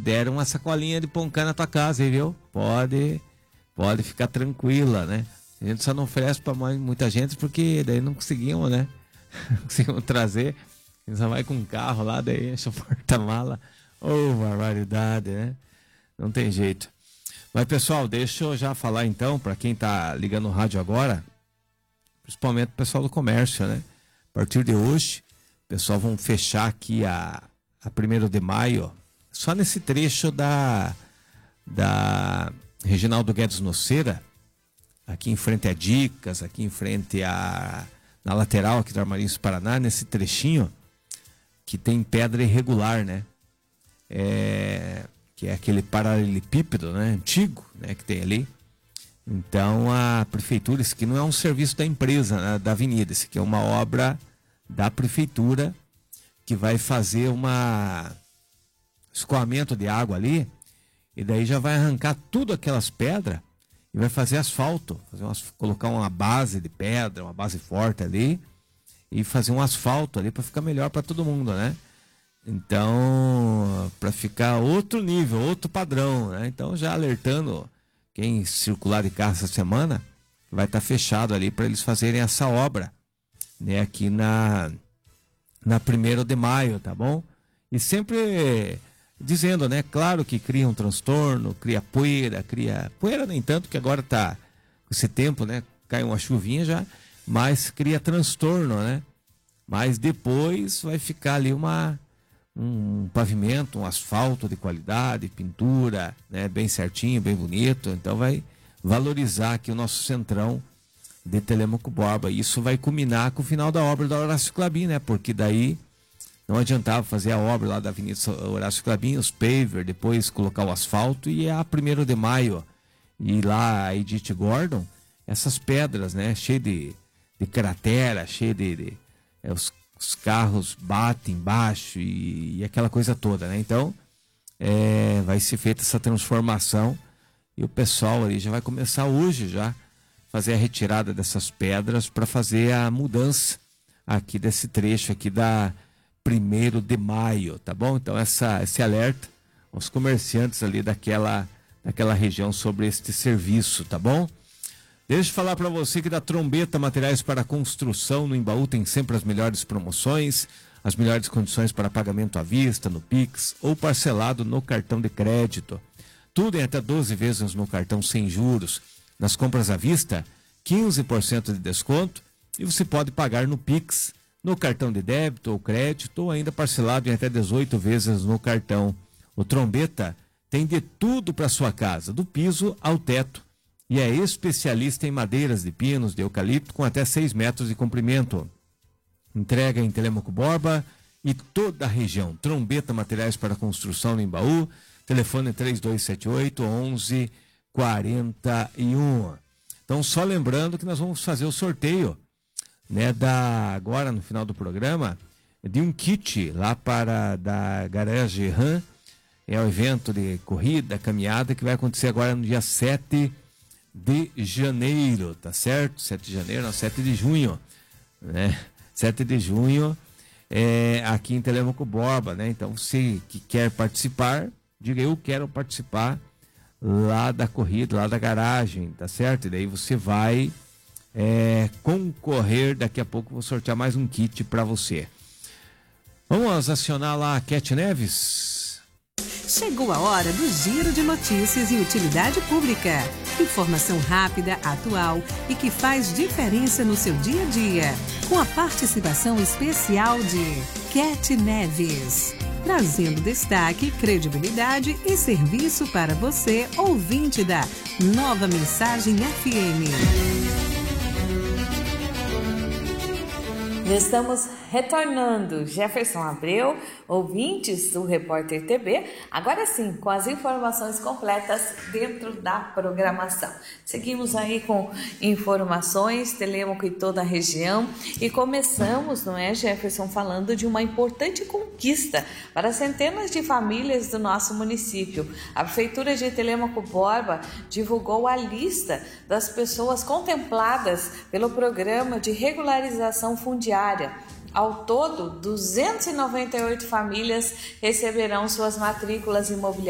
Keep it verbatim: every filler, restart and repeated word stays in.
considera uma sacolinha de pão na tua casa, viu? Pode, pode ficar tranquila, né? A gente só não oferece para muita gente porque daí não conseguimos, né? Não conseguimos trazer. A gente só vai com um carro lá, daí enche o porta-mala. Ô, oh, barbaridade, né? Não tem jeito. Mas, pessoal, deixa eu já falar então, para quem tá ligando o rádio agora, principalmente o pessoal do comércio, né? A partir de hoje, o pessoal vão fechar aqui a, a primeiro de maio, só nesse trecho da, da Reginaldo Guedes Noceira, aqui em frente a Dicas, aqui em frente a... na lateral aqui do Armarinhos Paraná, nesse trechinho que tem pedra irregular, né? É, que é aquele paralelepípedo, né? Antigo, né? Que tem ali. Então a prefeitura, isso aqui não é um serviço da empresa, né? Da avenida, isso aqui é uma obra da prefeitura que vai fazer uma escoamento de água ali e daí já vai arrancar tudo aquelas pedras e vai fazer asfalto, fazer umas, colocar uma base de pedra, uma base forte ali e fazer um asfalto ali para ficar melhor para todo mundo, né? Então, para ficar outro nível, outro padrão, né? Então, já alertando quem circular de carro essa semana, vai estar tá fechado ali para eles fazerem essa obra, né? Aqui na na primeiro de maio, tá bom? E sempre dizendo, né? Claro que cria um transtorno, cria poeira, cria... Poeira nem tanto, que agora tá com esse tempo, né? Cai uma chuvinha já, mas cria transtorno, né? Mas depois vai ficar ali uma, um pavimento, um asfalto de qualidade, pintura, né? Bem certinho, bem bonito. Então vai valorizar aqui o nosso centrão de Telêmaco Borba. Isso vai culminar com o final da obra da Horácio Clabin, né? Porque daí não adiantava fazer a obra lá da Avenida Horácio Clabin, os paver, depois colocar o asfalto e a primeiro de maio e lá a Edith Gordon, essas pedras, né? Cheio de, de cratera, cheio de... de é, os, os carros batem embaixo e, e aquela coisa toda, né? Então, é, vai ser feita essa transformação e o pessoal ali já vai começar hoje já fazer a retirada dessas pedras para fazer a mudança aqui desse trecho aqui da primeiro de maio, tá bom? Então essa, esse alerta aos comerciantes ali daquela, daquela região sobre este serviço, tá bom? Deixa eu falar para você que da Trombeta Materiais para Construção no Embaú tem sempre as melhores promoções, as melhores condições para pagamento à vista, no Pix ou parcelado no cartão de crédito. Tudo em até doze vezes no cartão sem juros. Nas compras à vista, quinze por cento de desconto e você pode pagar no Pix, no cartão de débito ou crédito ou ainda parcelado em até dezoito vezes no cartão. O Trombeta tem de tudo para sua casa, do piso ao teto, e é especialista em madeiras de pinos, de eucalipto com até seis metros de comprimento. Entrega em Telêmaco Borba e toda a região. Trombeta Materiais para Construção no Embaú, telefone três dois sete oito, onze quarenta e um. Então, só lembrando que nós vamos fazer o sorteio, né, da, agora no final do programa, de um kit lá para da Garage Ram. É o evento de corrida, caminhada que vai acontecer agora no dia sete de janeiro, tá certo? sete de janeiro, não, sete de junho, né? sete de junho, é, aqui em Telêmaco Borba, né? Então, você que quer participar, diga eu quero participar lá da corrida, lá da garagem, tá certo? E daí você vai é, concorrer, daqui a pouco vou sortear mais um kit para você. Vamos acionar lá a Cat Neves? Chegou a hora do Giro de Notícias e Utilidade Pública. Informação rápida, atual e que faz diferença no seu dia a dia. Com a participação especial de Cat Neves. Trazendo destaque, credibilidade e serviço para você, ouvinte da Nova Mensagem F M. Estamos retornando. Jefferson Abreu, ouvintes do Repórter T V, agora sim, com as informações completas dentro da programação. Seguimos aí com informações, Telêmaco e toda a região, e começamos, não é, Jefferson, falando de uma importante conquista para centenas de famílias do nosso município. A Prefeitura de Telêmaco Borba divulgou a lista das pessoas contempladas pelo Programa de Regularização Fundiária. Ao todo, duzentas e noventa e oito famílias receberão suas matrículas imobiliárias